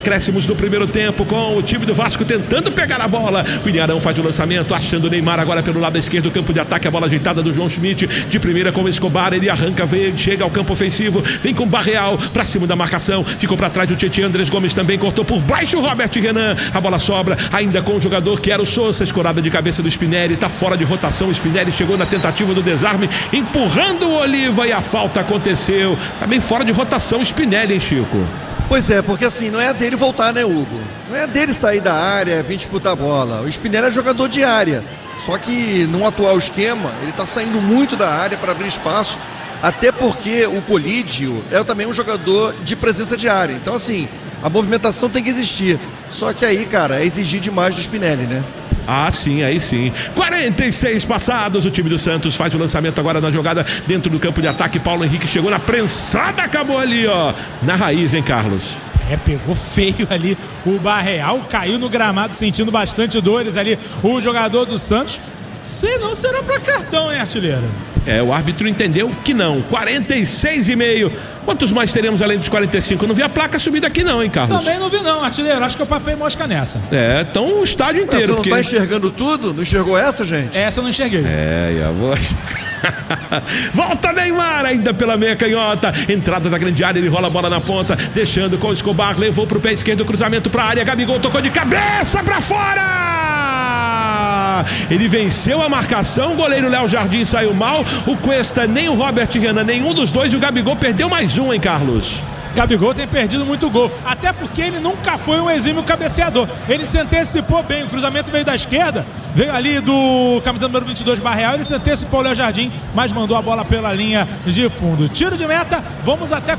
Acréscimos do primeiro tempo com o time do Vasco tentando pegar a bola. O Ilharão faz o lançamento, achando o Neymar agora pelo lado esquerdo do campo de ataque. A bola ajeitada do João Schmidt, de primeira com o Escobar. Ele arranca, chega ao campo ofensivo, vem com o Barreal pra cima da marcação. Ficou pra trás do Tietê. Andrés Gomes também cortou por baixo o Robert Renan. A bola sobra ainda com o jogador que era o Sousa. Escorada de cabeça do Spinelli, tá fora de rotação. O Spinelli chegou na tentativa do desarme, empurrando o Oliva e a falta aconteceu. Tá bem fora de rotação o Spinelli, hein, Chico? Pois é, porque assim, não é dele voltar, né, Hugo? Não é dele sair da área, vir disputar a bola. O Spinelli é jogador de área. Só que no atual esquema, ele tá saindo muito da área para abrir espaço. Até porque o Colídio é também um jogador de presença de área. Então, assim, a movimentação tem que existir. Só que aí, cara, é exigir demais do Spinelli, né? Ah, sim, aí sim. 46 passados, o time do Santos faz o lançamento agora na jogada dentro do campo de ataque. Paulo Henrique chegou na prensada, acabou ali, ó, na raiz, hein, Carlos? Pegou feio ali o Barreal, caiu no gramado sentindo bastante dores ali o jogador do Santos. Se não, será para cartão, hein, artilheiro? O árbitro entendeu que não. 46,5. Quantos mais teremos além dos 45? Eu não vi a placa subir daqui não, hein, Carlos? Também não vi não, artilheiro. Acho que eu papei mosca nessa. Então o estádio inteiro. Você não tá enxergando tudo? Não enxergou essa, gente? Essa eu não enxerguei. A voz. Volta Neymar ainda pela meia canhota. Entrada da grande área, ele rola a bola na ponta, deixando com o Escobar, levou pro pé esquerdo, cruzamento pra área. Gabigol tocou de cabeça pra fora! Ele venceu a marcação, o goleiro Léo Jardim saiu mal. O Cuesta, nem o Robert Renan, nenhum dos dois. E o Gabigol perdeu mais um, hein, Carlos? Gabigol tem perdido muito gol, até porque ele nunca foi um exímio cabeceador. Ele se antecipou bem, o cruzamento veio da esquerda, veio ali do camisa número 22, Barreal. Ele se antecipou o Léo Jardim, mas mandou a bola pela linha de fundo. Tiro de meta, vamos até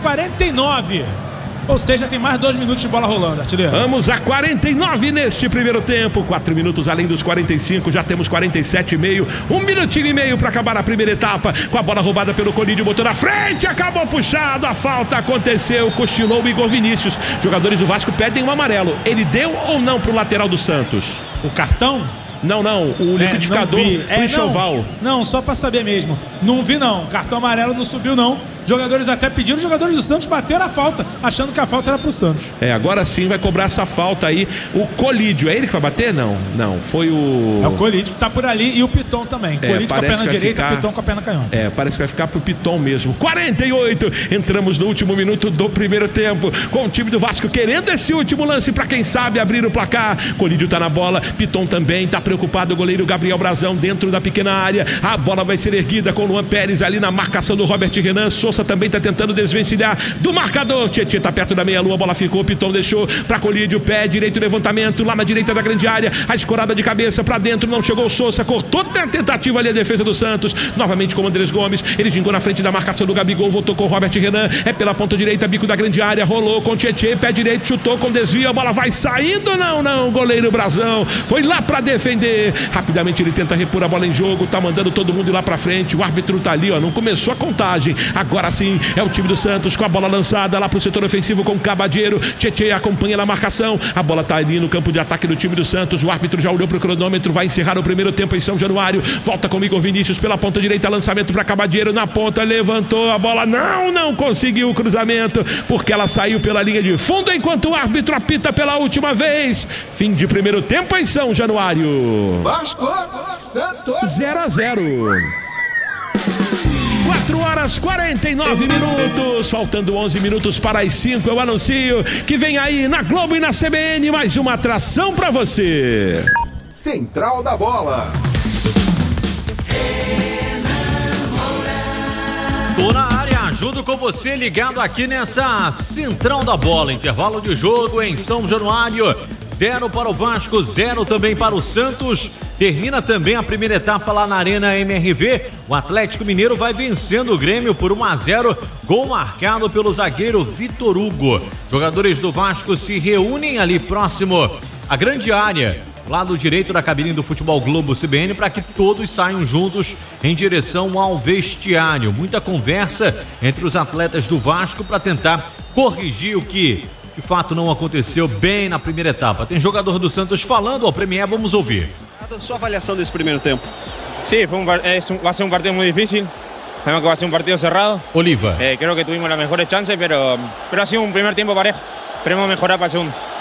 49. Ou seja, tem mais 2 minutos de bola rolando, artilheiro. Vamos a 49 neste primeiro tempo. 4 minutos além dos 45. Já temos 47,5. 1 minutinho e meio para acabar a primeira etapa. Com a bola roubada pelo Colídio, botou na frente. Acabou puxado. A falta aconteceu. Cochilou o Igor Vinícius. Jogadores do Vasco pedem um amarelo. Ele deu ou não pro lateral do Santos? O cartão? Não, o liquidificador pro enxoval. Não, só pra saber mesmo. Não vi não, cartão amarelo não subiu não. Jogadores até pediram, os jogadores do Santos bateram a falta, achando que a falta era pro Santos. Agora sim vai cobrar essa falta aí. O Colídio, é ele que vai bater? Não, foi o... É o Colídio que tá por ali e o Piton também. Colídio com a perna direita, Piton com a perna canhota. Parece que vai ficar pro Piton mesmo. 48, entramos no último minuto do primeiro tempo, com o time do Vasco querendo esse último lance pra quem sabe abrir o placar. Colídio tá na bola, Piton também, tá preocupado, o goleiro Gabriel Brazão dentro da pequena área. A bola vai ser erguida com o Luan Pérez ali na marcação do Robert Renan. Sousa também tá tentando desvencilhar do marcador. Tietê tá perto da meia-lua, a bola ficou, Piton deixou pra Colídio, pé direito, levantamento lá na direita da grande área, a escorada de cabeça pra dentro, não chegou o Sousa, cortou a tentativa ali a defesa do Santos, novamente com o Andrés Gomes, ele gingou na frente da marcação do Gabigol, voltou com o Robert Renan, pela ponta direita, bico da grande área, rolou com o Tietê, pé direito, chutou com desvio, a bola vai saindo, não, goleiro Brazão foi lá pra defender, rapidamente ele tenta repor a bola em jogo, tá mandando todo mundo ir lá pra frente, o árbitro tá ali, não começou a contagem, agora sim é o time do Santos com a bola lançada lá pro setor ofensivo com o Cabadeiro. Tietê acompanha na marcação, a bola tá ali no campo de ataque do time do Santos, o árbitro já olhou pro cronômetro, vai encerrar o primeiro tempo em São Januário, volta com o Igor Vinícius pela ponta direita, lançamento para Cabadeiro na ponta, levantou a bola, não conseguiu o cruzamento, porque ela saiu pela linha de fundo, enquanto o árbitro apita pela última vez. Fim de primeiro tempo em São Januário. Vasco, Santos 0-0. 4 horas 49 minutos, faltando 11 minutos para as 5, eu anuncio que vem aí na Globo e na CBN mais uma atração para você. Central da Bola. Tô na área, junto com você, ligado aqui nessa Central da Bola. Intervalo de jogo em São Januário, 0 para o Vasco, 0 também para o Santos. Termina também a primeira etapa lá na Arena MRV. O Atlético Mineiro vai vencendo o Grêmio por 1-0, gol marcado pelo zagueiro Vitor Hugo. Jogadores do Vasco se reúnem ali próximo à grande área, lado direito da cabine do Futebol Globo CBN, para que todos saiam juntos em direção ao vestiário. Muita conversa entre os atletas do Vasco para tentar corrigir o que de fato não aconteceu bem na primeira etapa. Tem jogador do Santos falando ao Premier, vamos ouvir. Sua avaliação desse primeiro tempo? Sí, va a ser un partido muy difícil. Sabemos que va a ser un partido cerrado. Oliva. Creo que tuvimos las mejores chances, pero ha sido un primer tiempo parejo. Esperemos mejorar para el segundo.